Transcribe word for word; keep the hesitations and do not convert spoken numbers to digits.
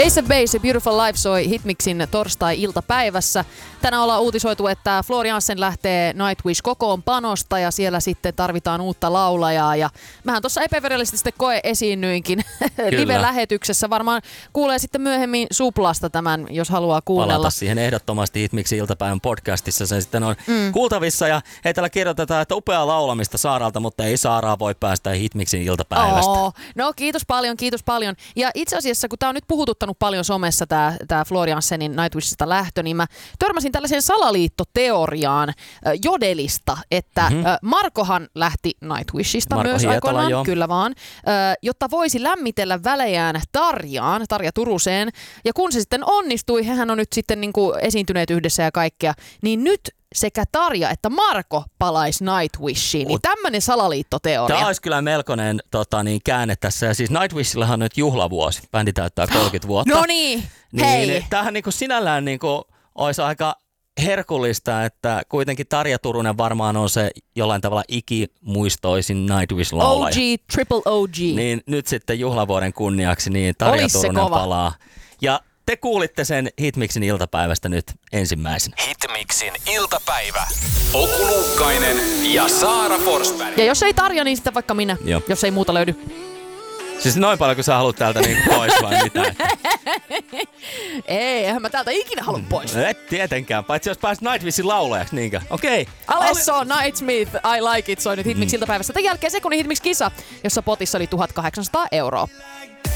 Ace of Base, Beautiful Life soi Hitmixin torstai-iltapäivässä. Tänään ollaan uutisoitu, että Floor Jansen lähtee Nightwish kokoonpanosta ja siellä sitten tarvitaan uutta laulajaa. Ja mähän tuossa epävirallisesti sitten koe-esiinnyinkin live-lähetyksessä. Varmaan kuulee sitten myöhemmin Suplasta tämän, jos haluaa kuunnella. Palata siihen ehdottomasti Hitmixin iltapäivän podcastissa. Se sitten on mm. kuultavissa ja hei, täällä kirjoitetaan, että upeaa laulamista Saaralta, mutta ei Saaraa voi päästä Hitmixin iltapäivästä. Oh, no kiitos paljon, kiitos paljon. Ja itse asiassa, kun tää on nyt puhututtanut paljon somessa tää, tää Floor Jansenin Nightwishista lähtö, niin mä törmäsin tällaiseen salaliittoteoriaan äh, Jodelista, että mm-hmm. äh, Markohan lähti Nightwishista Marko myös Hietala, aikoinaan, joo. kyllä vaan, äh, jotta voisi lämmitellä välejään Tarjaan, Tarja Turuseen. Ja kun se sitten onnistui, hehän on nyt sitten niinku esiintyneet yhdessä ja kaikkea, niin nyt sekä Tarja että Marko palaisi Nightwishiin. Niin tämmönen salaliittoteoria. Tämä olisi kyllä melkoinen tota, niin, käänne tässä. Ja siis Nightwishillahan on nyt juhlavuosi. Bändi täyttää kolmekymmentä vuotta. No niin, hei. Niin, tämähän niin kuin sinällään niin kuin, olisi aika herkullista, että kuitenkin Tarja Turunen varmaan on se jollain tavalla ikimuistoisin Nightwish-laulaja. O G, triple O G. Niin nyt sitten juhlavuoden kunniaksi niin Tarja Olis Turunen palaa. Ja te kuulitte sen Hitmixin iltapäivästä nyt ensimmäisenä. Hitmixin iltapäivä. Oku Luukkainen ja Saara Forsberg. Ja jos ei Tarja, niin sitten vaikka minä, Joo. jos ei muuta löydy. Siis noin paljon, kun sä haluat täältä niin pois vai mitä? Ei, eihän mä täältä ikinä halua pois. Et tietenkään, paitsi jos pääsit Nightwishin laulajaksi, niinkö? Okei. Okay. Alesso, Nightsmith, I Like It soi nyt Hitmix iltapäivässä. Tämän jälkeen sekunnin Hitmix-kisa, jossa potissa oli tuhatkahdeksansataa euroa.